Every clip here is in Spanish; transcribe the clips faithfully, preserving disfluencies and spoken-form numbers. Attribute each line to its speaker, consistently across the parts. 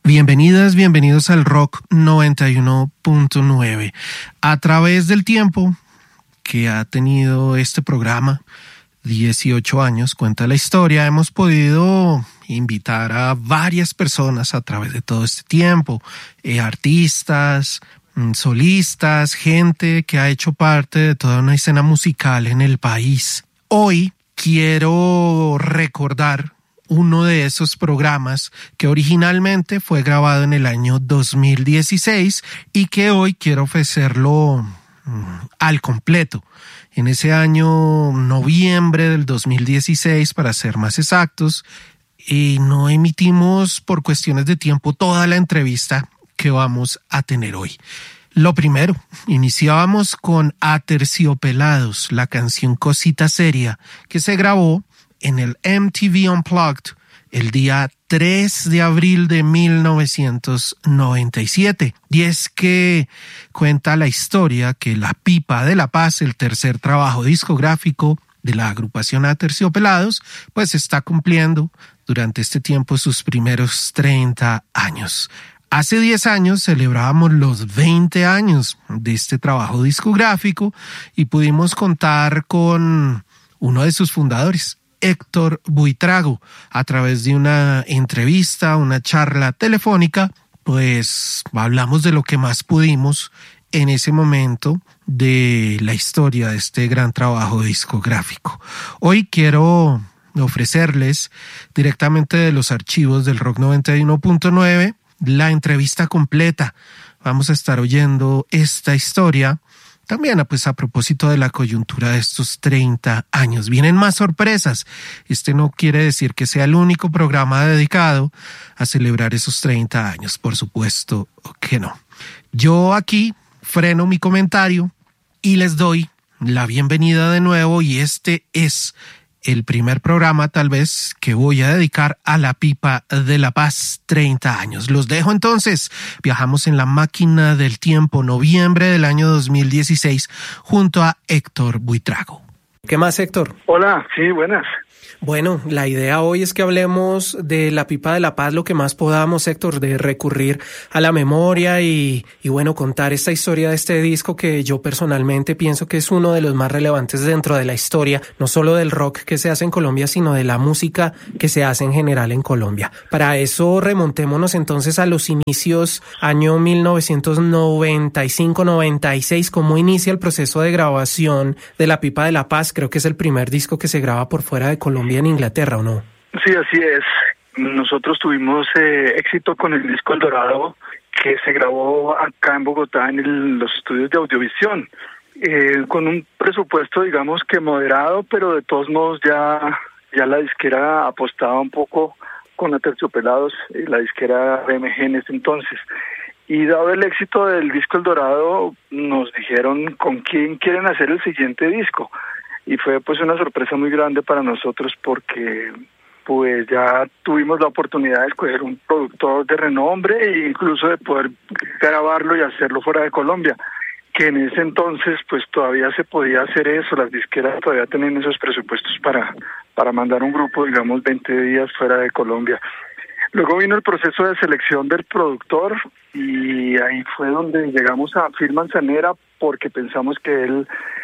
Speaker 1: Bienvenidas, bienvenidos al Rock noventa y uno punto nueve. A través del tiempo que ha tenido este programa, dieciocho años, cuenta la historia, hemos podido invitar a varias personas a través de todo este tiempo, eh, artistas, solistas, gente que ha hecho parte de toda una escena musical en el país. Hoy quiero recordar uno de esos programas que originalmente fue grabado en el año dos mil dieciséis y que hoy quiero ofrecerlo mm, al completo. En ese año, noviembre del dos mil dieciséis, para ser más exactos, y no emitimos por cuestiones de tiempo toda la entrevista que vamos a tener hoy. Lo primero, iniciábamos con Aterciopelados, la canción Cosita Seria, que se grabó en el M T V Unplugged el día tres de abril de mil novecientos noventa y siete. Y es que cuenta la historia que La Pipa de la Paz, el tercer trabajo discográfico de la agrupación Aterciopelados, pues está cumpliendo durante este tiempo sus primeros treinta años. Hace diez años celebrábamos los veinte años de este trabajo discográfico y pudimos contar con uno de sus fundadores, Héctor Buitrago, a través de una entrevista, una charla telefónica, pues hablamos de lo que más pudimos en ese momento de la historia de este gran trabajo discográfico. Hoy quiero ofrecerles directamente de los archivos del Rock noventa y uno punto nueve la entrevista completa. Vamos a estar oyendo esta historia. También, pues, a propósito de la coyuntura de estos treinta años. Vienen más sorpresas. Este no quiere decir que sea el único programa dedicado a celebrar esos treinta años. Por supuesto que no. Yo aquí freno mi comentario y les doy la bienvenida de nuevo. Y este es el primer programa, tal vez, que voy a dedicar a La Pipa de la Paz, treinta años. Los dejo entonces. Viajamos en la máquina del tiempo, noviembre del año dos mil dieciséis, junto a Héctor Buitrago.
Speaker 2: ¿Qué más, Héctor?
Speaker 3: Hola, sí, buenas.
Speaker 2: Bueno, la idea hoy es que hablemos de La Pipa de la Paz, lo que más podamos, Héctor, de recurrir a la memoria y, y bueno, contar esta historia de este disco que yo personalmente pienso que es uno de los más relevantes dentro de la historia, no solo del rock que se hace en Colombia, sino de la música que se hace en general en Colombia. Para eso remontémonos entonces a los inicios, año mil novecientos noventa y cinco noventa y seis, cómo inicia el proceso de grabación de La Pipa de la Paz. Creo que es el primer disco que se graba por fuera de Colombia, en Inglaterra, ¿o no?
Speaker 3: Sí, así es. Nosotros tuvimos eh, éxito con el disco El Dorado, que se grabó acá en Bogotá en el, los estudios de Audiovisión, eh, con un presupuesto, digamos que moderado, pero de todos modos ya, ya la disquera apostaba un poco con Aterciopelados, eh, la disquera R M G en ese entonces. Y dado el éxito del disco El Dorado, nos dijeron con quién quieren hacer el siguiente disco. Y fue pues una sorpresa muy grande para nosotros porque pues ya tuvimos la oportunidad de escoger un productor de renombre e incluso de poder grabarlo y hacerlo fuera de Colombia, que en ese entonces pues todavía se podía hacer eso, las disqueras todavía tenían esos presupuestos para, para mandar un grupo, digamos, veinte días fuera de Colombia. Luego vino el proceso de selección del productor y ahí fue donde llegamos a Phil Manzanera porque pensamos que él,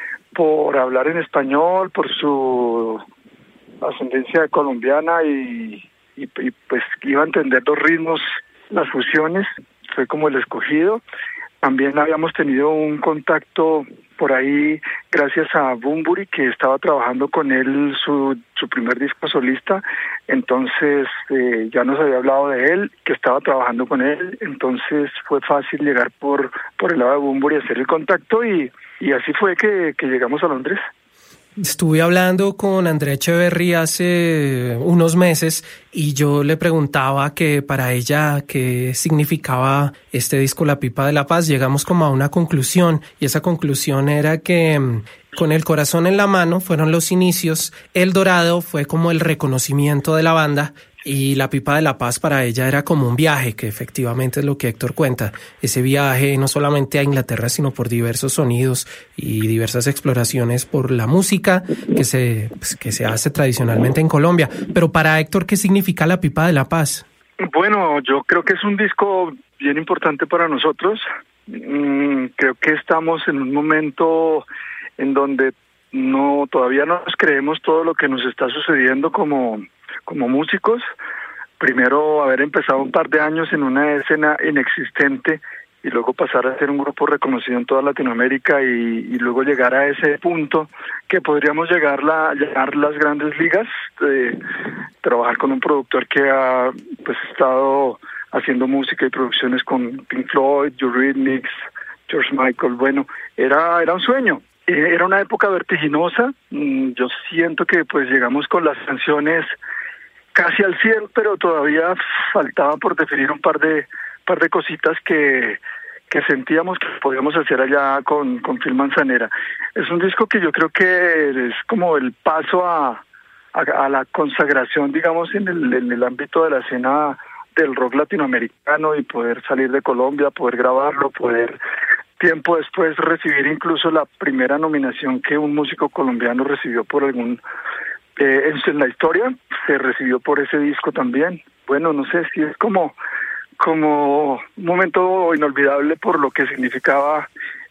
Speaker 3: por hablar en español, por su ascendencia colombiana y, y, y pues iba a entender los ritmos, las fusiones, fue como el escogido. También habíamos tenido un contacto por ahí gracias a Bunbury, que estaba trabajando con él su, su primer disco solista, entonces eh, ya nos había hablado de él, que estaba trabajando con él, entonces fue fácil llegar por, por el lado de Bunbury a hacer el contacto y Y así fue que, que llegamos a Londres.
Speaker 2: Estuve hablando con Andrea Echeverry hace unos meses y yo le preguntaba que para ella qué significaba este disco La Pipa de la Paz. Llegamos como a una conclusión y esa conclusión era que Con el corazón en la mano fueron los inicios. El Dorado fue como el reconocimiento de la banda. Y La Pipa de la Paz para ella era como un viaje, que efectivamente es lo que Héctor cuenta. Ese viaje no solamente a Inglaterra, sino por diversos sonidos y diversas exploraciones por la música que se, pues, que se hace tradicionalmente en Colombia. Pero para Héctor, ¿qué significa La Pipa de la Paz?
Speaker 3: Bueno, yo creo que es un disco bien importante para nosotros. Mm, creo que estamos en un momento en donde no todavía no nos creemos todo lo que nos está sucediendo como, como músicos. Primero haber empezado un par de años en una escena inexistente y luego pasar a ser un grupo reconocido en toda Latinoamérica y, y luego llegar a ese punto que podríamos llegar la llegar las grandes ligas, de trabajar con un productor que ha pues estado haciendo música y producciones con Pink Floyd, Eurythmics, George Michael. Bueno, era era un sueño. Era una época vertiginosa. Yo siento que pues llegamos con las canciones casi al cien, pero todavía faltaba por definir un par de par de cositas que que sentíamos que podíamos hacer allá con con Phil Manzanera. Es un disco que yo creo que es como el paso a a, a la consagración, digamos, en el en el ámbito de la escena del rock latinoamericano, y poder salir de Colombia, poder grabarlo, poder tiempo después recibir incluso la primera nominación que un músico colombiano recibió por algún eh, en, en la historia, se recibió por ese disco también. Bueno, no sé si es como como un momento inolvidable por lo que significaba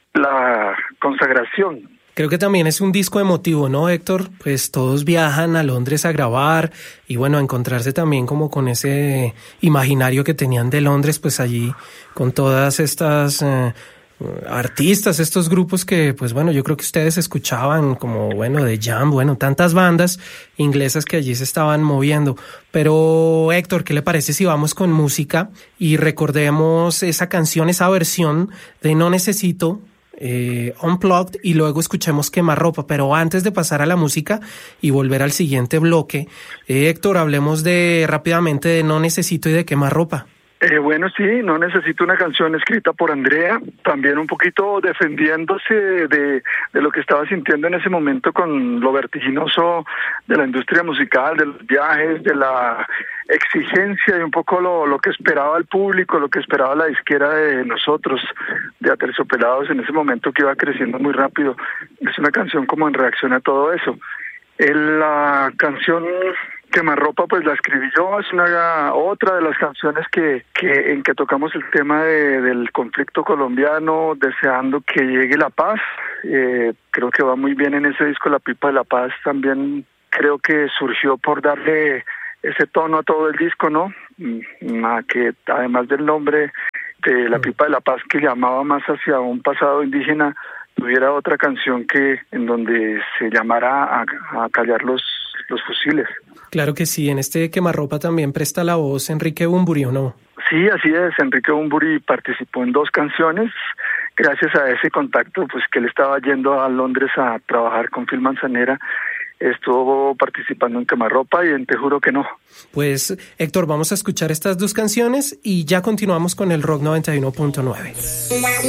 Speaker 3: la consagración.
Speaker 2: Creo que también es un disco emotivo, ¿no, Héctor? Pues todos viajan a Londres a grabar y bueno, a encontrarse también como con ese imaginario que tenían de Londres, pues allí con todas estas eh, artistas, estos grupos que, pues bueno, yo creo que ustedes escuchaban como, bueno, The Jam, bueno, tantas bandas inglesas que allí se estaban moviendo. Pero, Héctor, ¿qué le parece si vamos con música y recordemos esa canción, esa versión de No Necesito, eh, Unplugged, y luego escuchemos Quemarropa? Pero antes de pasar a la música y volver al siguiente bloque, eh, Héctor, hablemos de rápidamente de No Necesito y de Quemarropa.
Speaker 3: Eh, bueno, sí, No Necesito, una canción escrita por Andrea, también un poquito defendiéndose de, de lo que estaba sintiendo en ese momento con lo vertiginoso de la industria musical, de los viajes, de la exigencia y un poco lo, lo que esperaba el público, lo que esperaba la disquera de nosotros, de Aterciopelados, en ese momento que iba creciendo muy rápido. Es una canción como en reacción a todo eso. El, la canción Quemarropa pues la escribí yo, es una otra de las canciones que, que en que tocamos el tema de, del conflicto colombiano, deseando que llegue la paz. Eh, creo que va muy bien en ese disco La Pipa de la Paz. También creo que surgió por darle ese tono a todo el disco, ¿no? A que además del nombre de La Pipa de la Paz, que llamaba más hacia un pasado indígena, tuviera otra canción que en donde se llamara a, a callar los, los fusiles.
Speaker 2: Claro que sí, en este Quemarropa también presta la voz Enrique Bunbury, ¿o no?
Speaker 3: Sí, así es, Enrique Bunbury participó en dos canciones, gracias a ese contacto, pues que él estaba yendo a Londres a trabajar con Phil Manzanera, estuvo participando en Quemarropa y en Te Juro Que No.
Speaker 2: Pues, Héctor, vamos a escuchar estas dos canciones y ya continuamos con el Rock noventa y uno punto nueve.